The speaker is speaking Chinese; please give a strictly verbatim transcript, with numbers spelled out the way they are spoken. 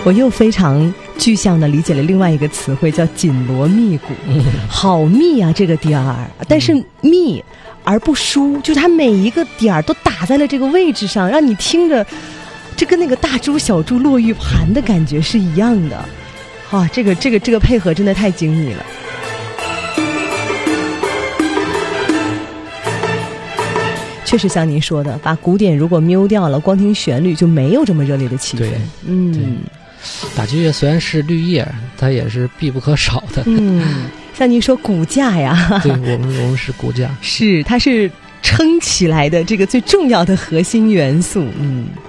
我又非常具象的理解了另外一个词汇，叫紧锣密鼓。嗯、好密啊，这个点儿，但是密而不疏，就是它每一个点儿都打在了这个位置上，让你听着，这跟那个大珠小珠落玉盘的感觉是一样的。啊，这个这个这个配合真的太精密了。确实像您说的，把鼓点如果瞄掉了，光听旋律就没有这么热烈的气氛。 对， 嗯， 打击乐虽然是绿叶，它也是必不可少的。 嗯，像您说骨架呀， 对，我们我们是骨架， 是它是撑起来的这个最重要的核心元素。嗯。